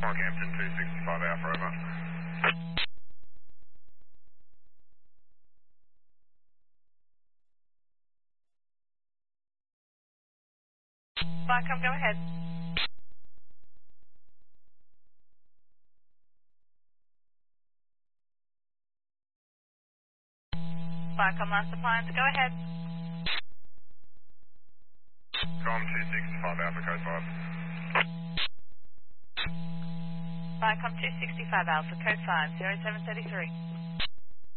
Rockhampton 265 Alpha, over. Viacom, go ahead. Viacom, last appliance, go ahead. Com 265 Alpha, code 5. Viacom 265 Alpha, code 5, 0733.